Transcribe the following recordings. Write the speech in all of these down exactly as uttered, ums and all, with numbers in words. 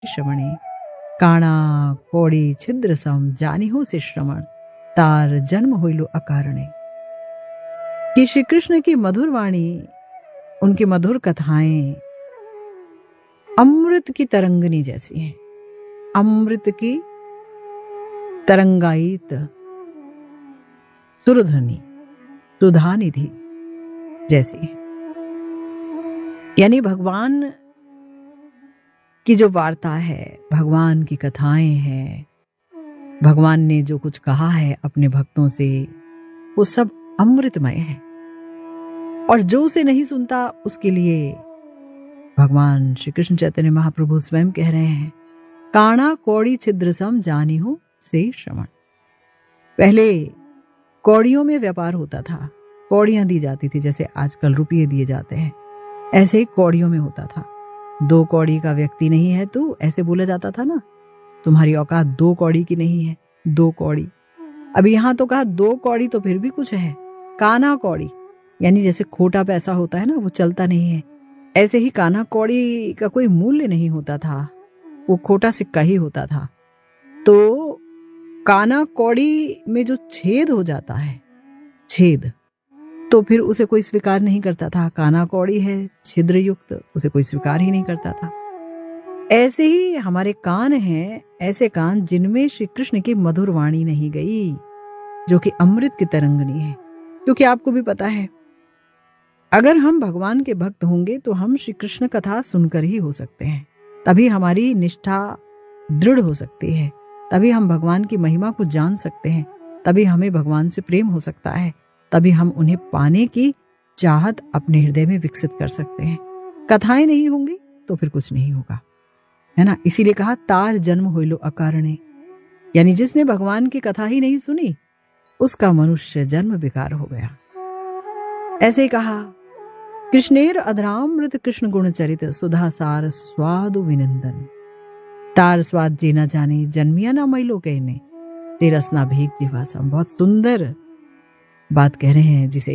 श्रवणे काणा कोड़ी छिद्र सम जानिहो से श्रवण तार जन्म होइलो अकारणे। कि श्री कृष्ण की मधुर वाणी, उनकी मधुर कथाएं अमृत की तरंगनी जैसी हैं, अमृत की तरंगायित सुरधनी सुधा निधि जैसी है। यानी भगवान की जो वार्ता है, भगवान की कथाएं हैं, भगवान ने जो कुछ कहा है अपने भक्तों से, वो सब अमृतमय है। और जो उसे नहीं सुनता उसके लिए भगवान श्री कृष्ण चैतन्य महाप्रभु स्वयं कह रहे हैं, काणा कौड़ी छिद्र सम जानिहो से श्रवण। पहले कौड़ियों में व्यापार होता था, कौड़ियां दी जाती थी, जैसे आजकल रुपये दिए जाते हैं, ऐसे ही कौड़ियों में होता था। दो कौड़ी का व्यक्ति नहीं है तो ऐसे बोला जाता था ना, तुम्हारी औकात दो कौड़ी की नहीं है, दो कौड़ी। अब यहां तो कहा दो कौड़ी तो फिर भी कुछ है, काना कौड़ी, यानी जैसे खोटा पैसा होता है ना, वो चलता नहीं है, ऐसे ही काना कौड़ी का कोई मूल्य नहीं होता था, वो खोटा सिक्का ही होता था। तो काना कौड़ी में जो छेद हो जाता है, छेद, तो फिर उसे कोई स्वीकार नहीं करता था। काना कौड़ी है, छिद्र युक्त, उसे कोई स्वीकार ही नहीं करता था। ऐसे ही हमारे कान हैं, ऐसे कान जिनमें श्री कृष्ण की मधुर वाणी नहीं गई, जो कि अमृत की तरंगनी है। क्योंकि आपको भी पता है, अगर हम भगवान के भक्त होंगे तो हम श्री कृष्ण कथा सुनकर ही हो सकते हैं, तभी हमारी निष्ठा दृढ़ हो सकती है, तभी हम भगवान की महिमा को जान सकते हैं, तभी हमें भगवान से प्रेम हो सकता है, तभी हम उन्हें पाने की चाहत अपने हृदय में विकसित कर सकते हैं। कथाएं नहीं होंगी तो फिर कुछ नहीं होगा, है ना। इसीलिए कहा तार जन्म होइलो अकारणे, यानी जिसने भगवान की कथा ही नहीं सुनी उसका मनुष्य जन्म बेकार हो गया। ऐसे ही कहा, कृष्णेर अधरामृत कृष्ण गुण चरित सुधा सार स्वाद विनंदन तार स्वाद जे न जाने जन्मिया ना मैलो कहने तेरस ना भीग जीवासम। बहुत सुंदर बात कह रहे हैं, जिसे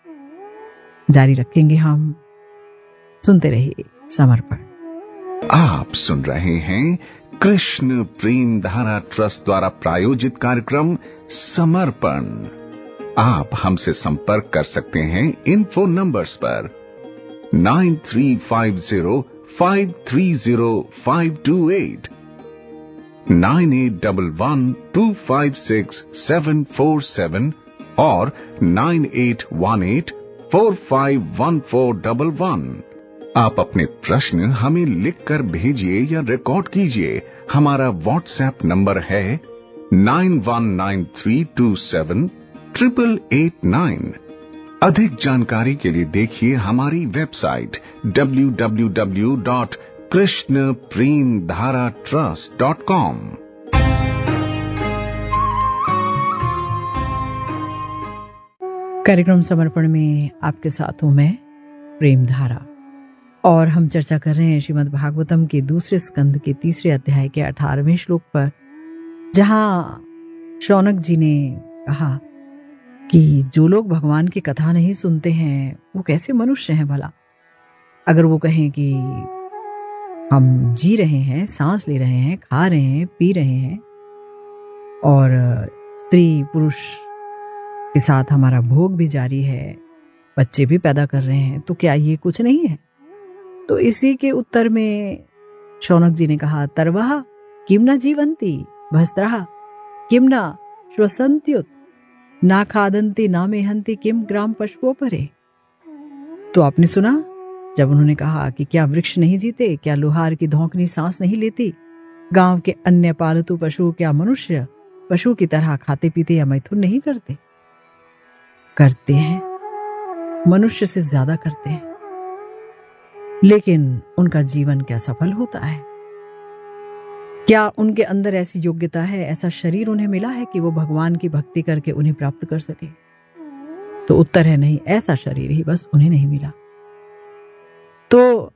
जारी रखेंगे हम। सुनते रहिए समर्पण। आप सुन रहे हैं कृष्ण प्रेम धारा ट्रस्ट द्वारा प्रायोजित कार्यक्रम समर्पण। आप हमसे संपर्क कर सकते हैं इन फोन नंबर्स पर nine three five zero five three zero five to eight, nine eight one one two five six seven four seven और nine eight one eight four five one four double one. आप अपने प्रश्न हमें लिखकर भेजिए या record कीजिए। हमारा व्हाट्सएप नंबर है nine one nine three to seven triple eight nine. अधिक जानकारी के लिए देखिए हमारी website W W W dot Krishna प्रेम धारा ट्रस्ट डॉट कॉम। कार्यक्रम समर्पण में आपके साथ हूं मैं प्रेम धारा, और हम चर्चा कर रहे हैं श्रीमद् भागवतम के दूसरे स्कंद के तीसरे अध्याय के अठारहवें श्लोक पर, जहां शौनक जी ने कहा कि जो लोग भगवान की कथा नहीं सुनते हैं वो कैसे मनुष्य हैं भला। अगर वो कहें कि हम जी रहे हैं, सांस ले रहे हैं, खा रहे हैं, पी रहे हैं, और स्त्री पुरुष के साथ हमारा भोग भी जारी है, बच्चे भी पैदा कर रहे हैं, तो क्या ये कुछ नहीं है? तो इसी के उत्तर में शौनक जी ने कहा, तरवहा किम न जीवंती भस्त्रहा किम न श्वसंत्युत ना खादंती ना मेहंती किम ग्राम पशुओं परे। तो आपने सुना जब उन्होंने कहा कि क्या वृक्ष नहीं जीते, क्या लोहार की धौंकनी सांस नहीं लेती, गांव के अन्य पालतू पशु क्या मनुष्य पशु की तरह खाते पीते या मैथुन नहीं करते? करते हैं, मनुष्य से ज्यादा करते हैं, लेकिन उनका जीवन क्या सफल होता है? क्या उनके अंदर ऐसी योग्यता है, ऐसा शरीर उन्हें मिला है कि वो भगवान की भक्ति करके उन्हें प्राप्त कर सके? तो उत्तर है नहीं, ऐसा शरीर ही बस उन्हें नहीं मिला। तो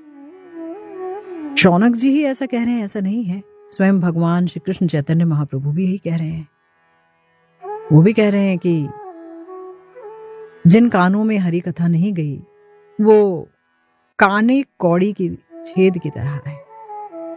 शौनक जी ही ऐसा कह रहे हैं, ऐसा नहीं है। स्वयं भगवान श्री कृष्ण चैतन्य महाप्रभु भी यही कह रहे हैं। वो भी कह रहे हैं कि जिन कानों में हरि कथा नहीं गई वो काने कौड़ी की छेद की तरह है।